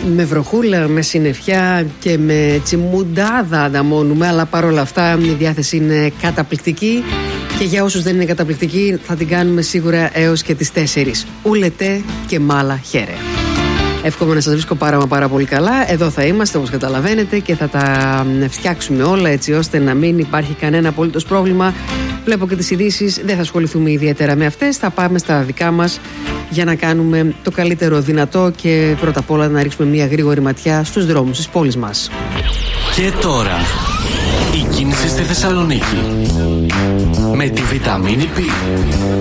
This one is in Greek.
Με βροχούλα, με συννεφιά και με τσιμουντάδα ανταμώνουμε, αλλά παρόλα αυτά η διάθεση είναι καταπληκτική και για όσους δεν είναι καταπληκτικοί θα την κάνουμε σίγουρα έως και τις 4. Ούλετε και μάλα χαίρε. Εύχομαι να σας βρίσκω πάρα πολύ καλά. Εδώ θα είμαστε, όπως καταλαβαίνετε, και θα τα φτιάξουμε όλα έτσι ώστε να μην υπάρχει κανένα απολύτως πρόβλημα. Βλέπω και τις ειδήσεις, δεν θα ασχοληθούμε ιδιαίτερα με αυτές. Θα πάμε στα δικά μας για να κάνουμε το καλύτερο δυνατό και πρώτα απ' όλα να ρίξουμε μια γρήγορη ματιά στους δρόμους της πόλης μας. Και τώρα, η κίνηση στη Θεσσαλονίκη με τη Βιταμίνη P.